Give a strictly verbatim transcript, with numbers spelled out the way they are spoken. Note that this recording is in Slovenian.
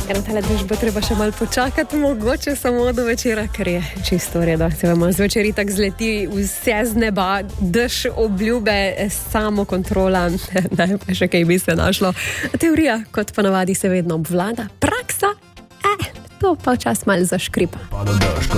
Ja, na tale dež bo treba še malo počakati, mogoče samo do večera, ker je čisto v redu. Se vam zvečer itak zleti vse z neba, dež, obljube, samo kontrola, najprej še kaj bi se našlo. Teorija, kot ponavadi, se vedno obvlada, praksa, eh, to pa včasih malo zaškripa.